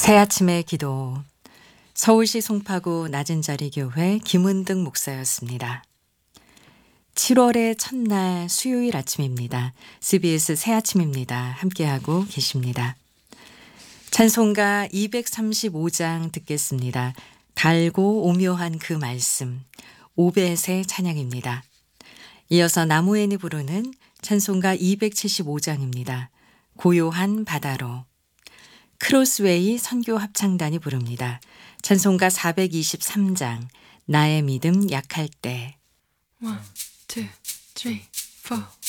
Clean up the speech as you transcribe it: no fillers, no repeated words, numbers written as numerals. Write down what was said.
새아침의 기도. 서울시 송파구 낮은자리 교회 김은등 목사였습니다. 7월의 첫날 수요일 아침입니다. CBS 새아침입니다. 함께하고 계십니다. 찬송가 235장 듣겠습니다. 달고 오묘한 그 말씀, 오벳의 찬양입니다. 이어서 나무엔이 부르는 찬송가 275장입니다. 고요한 바다로. 크로스웨이 선교 합창단이 부릅니다. 찬송가 423장, 나의 믿음 약할 때. 1, 2, 3, 4